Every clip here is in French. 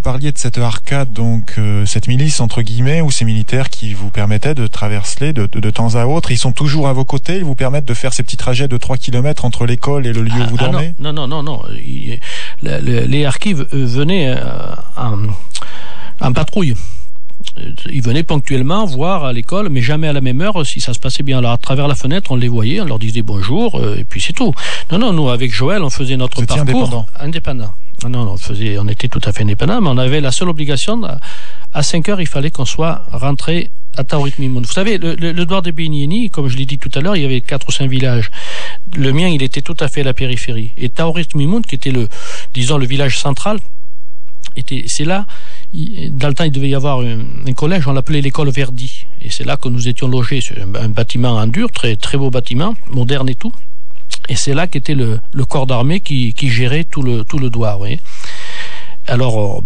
parliez de cette arcade, donc cette milice entre guillemets, ou ces militaires qui vous permettaient de traverser de temps à autre. Ils sont toujours à vos côtés, ils vous permettent de faire ces petits trajets de 3 km entre l'école et le lieu où vous dormez? Non. Les harkis venaient en patrouille. Ils venaient ponctuellement voir à l'école, mais jamais à la même heure si ça se passait bien. Alors à travers la fenêtre, on les voyait, on leur disait bonjour, et puis c'est tout. Non, nous avec Joël, on faisait notre parcours indépendant. Non, on était tout à fait indépendant, mais on avait la seule obligation, à 5 heures, il fallait qu'on soit rentré à Taorit Mimoun. Vous savez, le Douar de Binieni, comme je l'ai dit tout à l'heure, il y avait 4 ou 5 villages. Le mien, il était tout à fait à la périphérie. Et Taorit Mimoun, qui était le village central, c'est là, dans le temps, il devait y avoir un collège, on l'appelait l'école Verdi. Et c'est là que nous étions logés, sur un bâtiment en dur, très, très beau bâtiment, moderne et tout. Et c'est là qu'était le corps d'armée qui gérait tout le Douar. Vous voyez. Alors,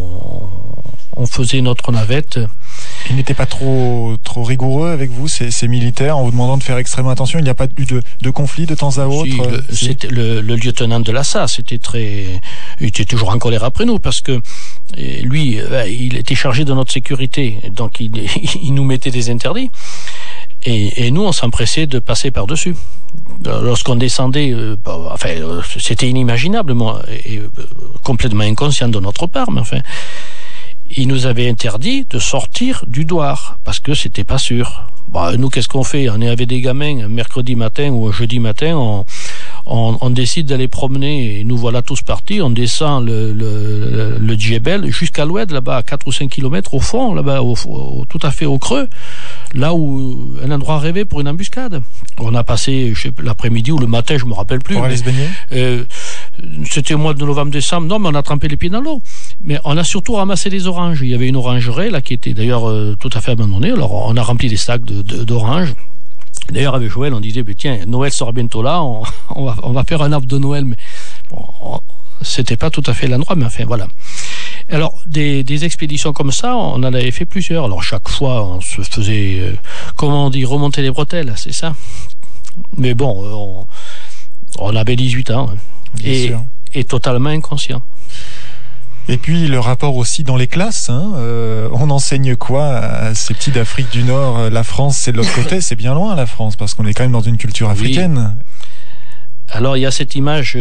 on faisait notre navette. Ils n'étaient pas trop rigoureux avec vous, ces militaires, en vous demandant de faire extrêmement attention? Il n'y a pas eu de conflit de temps à autre? C'était le lieutenant de l'ASSA, il était toujours en colère après nous, parce que lui, il était chargé de notre sécurité, donc il nous mettait des interdits. Et nous, on s'empressait de passer par-dessus. Lorsqu'on descendait, c'était inimaginable, moi, et complètement inconscient de notre part, mais enfin, il nous avait interdit de sortir du Douar, parce que c'était pas sûr. Nous, qu'est-ce qu'on fait? On est avec des gamins, un mercredi matin ou un jeudi matin, on décide d'aller promener, et nous voilà tous partis. On descend le Djebel jusqu'à l'oued, là-bas, à 4 ou 5 kilomètres au fond, là-bas, tout à fait au creux, là où un endroit rêvé pour une embuscade. On a passé l'après-midi ou le matin, je me rappelle plus. Pour aller se baigner? C'était au mois de novembre-décembre. Non, mais on a trempé les pieds dans l'eau. Mais on a surtout ramassé des oranges. Il y avait une orangeraie là qui était d'ailleurs tout à fait abandonnée. Alors on a rempli des sacs d'oranges. D'ailleurs avec Joël on disait tiens, Noël sera bientôt là, on va faire un arbre de Noël, mais bon, c'était pas tout à fait l'endroit, mais enfin voilà. Alors des expéditions comme ça, on en avait fait plusieurs. Alors chaque fois on se faisait comment on dit, remonter les bretelles, c'est ça. Mais bon, on avait 18 ans et totalement inconscient. Et puis le rapport aussi dans les classes, on enseigne quoi à ces petits d'Afrique du Nord? La France, c'est de l'autre côté, c'est bien loin la France, parce qu'on est quand même dans une culture africaine. Oui. Alors il y a cette image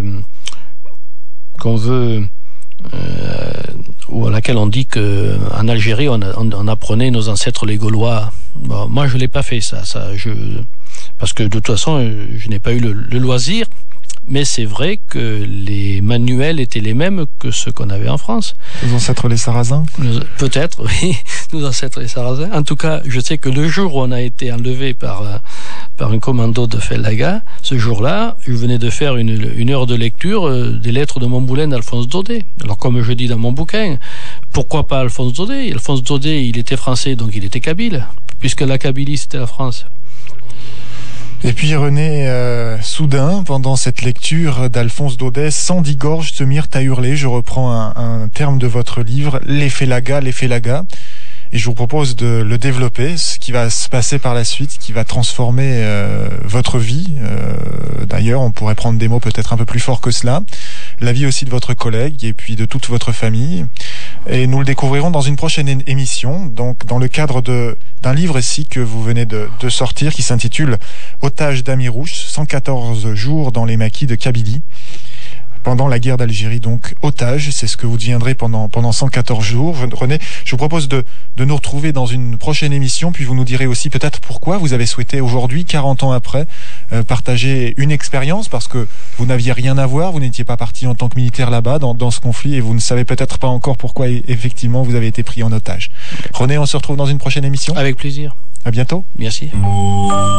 qu'on veut, ou à laquelle on dit qu'en Algérie on apprenait nos ancêtres les Gaulois. Bon, moi je l'ai pas fait parce que de toute façon je n'ai pas eu le loisir. Mais c'est vrai que les manuels étaient les mêmes que ceux qu'on avait en France. Nos ancêtres les Sarrasins? Peut-être, oui, nos ancêtres les Sarrasins. En tout cas, je sais que le jour où on a été enlevé par un commando de Fellaga, ce jour-là, je venais de faire une heure de lecture des lettres de Montboulin d'Alphonse Daudet. Alors, comme je dis dans mon bouquin, pourquoi pas Alphonse Daudet? Alphonse Daudet, il était français, donc il était kabyle, puisque la Kabylie, c'était la France. Et puis René, soudain, pendant cette lecture d'Alphonse Daudet, 110 gorges se mirent à hurler. Je reprends un terme de votre livre, les Fellaga. Et je vous propose de le développer, ce qui va se passer par la suite, qui va transformer votre vie. D'ailleurs, on pourrait prendre des mots peut-être un peu plus forts que cela. La vie aussi de votre collègue et puis de toute votre famille. Et nous le découvrirons dans une prochaine émission, donc dans le cadre d'un livre ici que vous venez de sortir, qui s'intitule « Otage d'Amirouche, 114 jours dans les maquis de Kabylie ». Pendant la guerre d'Algérie, donc otage, c'est ce que vous deviendrez pendant 114 jours. René, je vous propose de nous retrouver dans une prochaine émission, puis vous nous direz aussi peut-être pourquoi vous avez souhaité aujourd'hui, 40 ans après, partager une expérience, parce que vous n'aviez rien à voir, vous n'étiez pas parti en tant que militaire là-bas, dans ce conflit, et vous ne savez peut-être pas encore pourquoi effectivement vous avez été pris en otage. René, on se retrouve dans une prochaine émission. Avec plaisir. À bientôt. Merci.